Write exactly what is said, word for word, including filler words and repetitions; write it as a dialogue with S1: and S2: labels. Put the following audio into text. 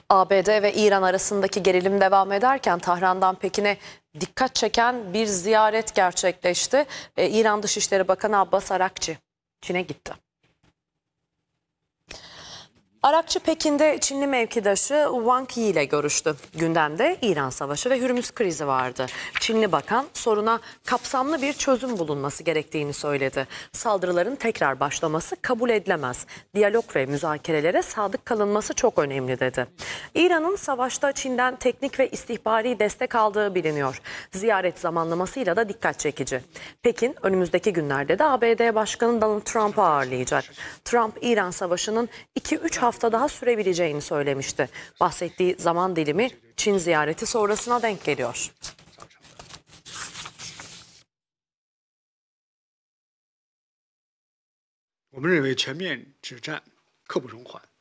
S1: A B D ve İran arasındaki gerilim devam ederken Tahran'dan Pekin'e dikkat çeken bir ziyaret gerçekleşti. E, İran Dışişleri Bakanı Abbas Arakçı Çin'e gitti. Arakçı Pekin'de Çinli mevkidaşı Wang Yi ile görüştü. Gündemde İran Savaşı ve Hürmüz krizi vardı. Çinli bakan soruna kapsamlı bir çözüm bulunması gerektiğini söyledi. Saldırıların tekrar başlaması kabul edilemez. Diyalog ve müzakerelere sadık kalınması çok önemli dedi. İran'ın savaşta Çin'den teknik ve istihbari destek aldığı biliniyor. Ziyaret zamanlamasıyla da dikkat çekici. Pekin önümüzdeki günlerde de A B D Başkanı Donald Trump'ı ağırlayacak. Trump, İran Savaşı'nın iki üç hafta daha sürebileceğini söylemişti. Bahsettiği zaman dilimi Çin ziyareti sonrasına denk geliyor.
S2: 我们认为全面止战刻不容缓。